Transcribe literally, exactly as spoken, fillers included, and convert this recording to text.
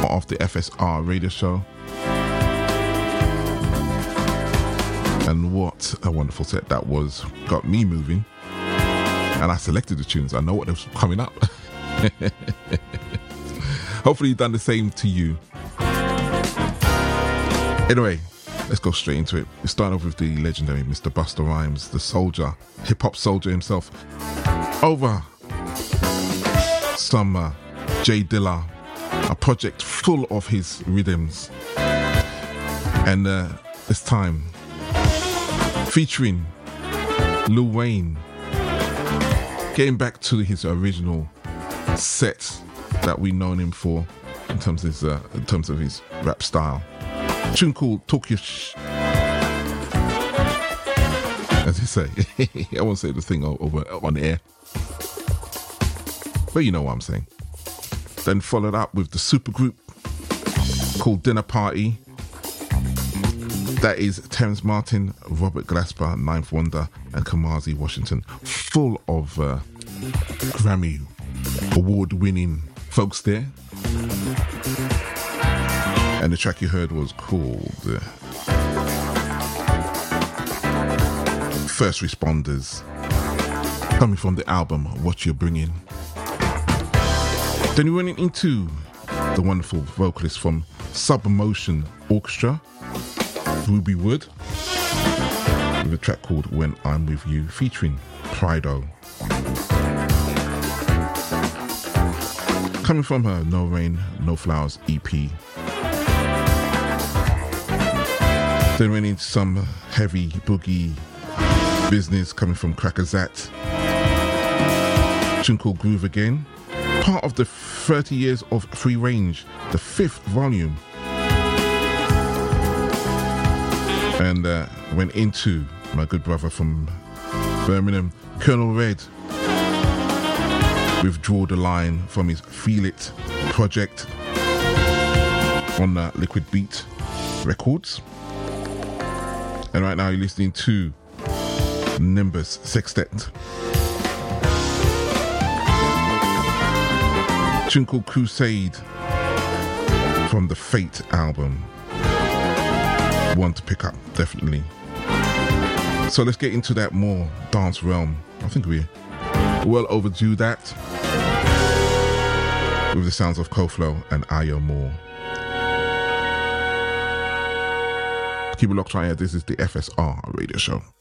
part of the F S R radio show. And what a wonderful set that was. Got me moving. And I selected the tunes. I know what was coming up. Hopefully you've done the same to you. Anyway, let's go straight into it. We start off with the legendary Mister Busta Rhymes, the soldier, hip-hop soldier himself. Over some uh, J Dilla, a project full of his rhythms. And uh, this time, featuring Lil Wayne, getting back to his original set that we known him for in terms of his, uh, in terms of his rap style. A tune called Talk Your Sh... As you say. I won't say the thing over on the air. But you know what I'm saying. Then followed up with the supergroup called Dinner Party. That is Terrence Martin, Robert Glasper, Ninth Wonder, and Kamasi Washington. Full of uh, Grammy award-winning folks there. And the track you heard was called uh, First Responders, coming from the album What You're Bringing. Then we went into the wonderful vocalist from Submotion Orchestra, Ruby Wood, with a track called When I'm With You, featuring Prido. Coming from her No Rain, No Flowers E P. Then went into some heavy boogie business coming from Crackazat. Tune called Groove Again. Part of the thirty years of Free Range, the fifth volume. And uh, went into my good brother from Birmingham, Colonel Red, with Draw the Line from his Feel It project on uh, Liquid Beat Records. And right now you're listening to Nimbus Sextet. Tune called Crusade from the Fate album. One to pick up, definitely. So let's get into that more dance realm. I think we're well overdue that, with the sounds of Koflo and Ayo Moore. Keep it locked right here. This is the F S R radio show.